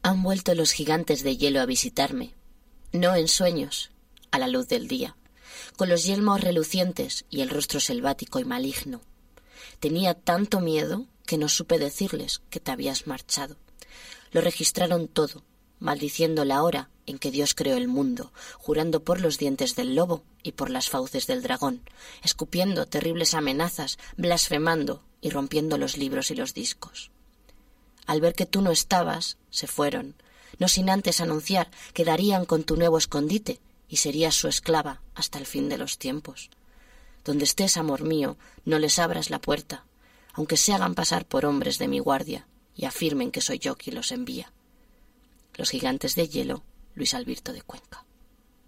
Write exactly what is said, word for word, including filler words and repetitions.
Han vuelto los gigantes de hielo a visitarme, no en sueños, a la luz del día, con los yelmos relucientes y el rostro selvático y maligno. Tenía tanto miedo que no supe decirles que te habías marchado. Lo registraron todo, maldiciendo la hora en que Dios creó el mundo, jurando por los dientes del lobo y por las fauces del dragón, escupiendo terribles amenazas, blasfemando y rompiendo los libros y los discos. Al ver que tú no estabas, se fueron, no sin antes anunciar que darían con tu nuevo escondite y serías su esclava hasta el fin de los tiempos. Donde estés, amor mío, no les abras la puerta, aunque se hagan pasar por hombres de mi guardia y afirmen que soy yo quien los envía. Los gigantes de hielo, Luis Alberto de Cuenca.